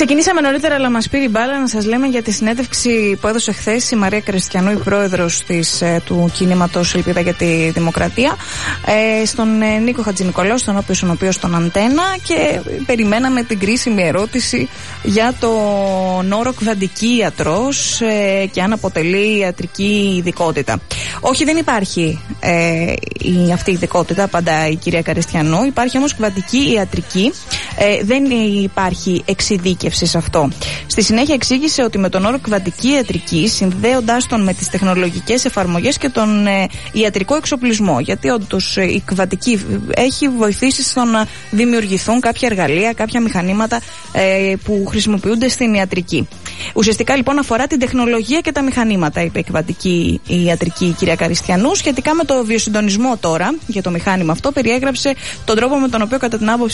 Ξεκινήσαμε νωρίτερα, αλλά μας πήρε η μπάλα να σας λέμε για τη συνέντευξη που έδωσε χθες η Μαρία Κριστιανού, η πρόεδρος του κινήματος Ελπίδα για τη Δημοκρατία, στον Νίκο Χατζηνικολάου, στον οποίο στον Αντένα, και περιμέναμε την κρίσιμη ερώτηση για τον όρο κβαντική ιατρός και αν αποτελεί ιατρική ειδικότητα. Όχι, δεν υπάρχει αυτή η ειδικότητα, απαντά η κυρία Κριστιανού. Υπάρχει όμως κβαντική ιατρική. Δεν υπάρχει εξειδίκευση σε αυτό. Στη συνέχεια εξήγησε ότι με τον όρο κβαντική ιατρική, συνδέοντάς τον με τις τεχνολογικές εφαρμογές και τον ιατρικό εξοπλισμό, γιατί όντως η κβαντική έχει βοηθήσει στο να δημιουργηθούν κάποια εργαλεία, κάποια μηχανήματα που χρησιμοποιούνται στην ιατρική. Ουσιαστικά λοιπόν αφορά την τεχνολογία και τα μηχανήματα, είπε η κβαντική ιατρική η κυρία Κριστιανού. Σχετικά με το βιοσυντονισμό τώρα, για το μηχάνημα αυτό, περιέγραψε τον τρόπο με τον οποίο κατά την άποψη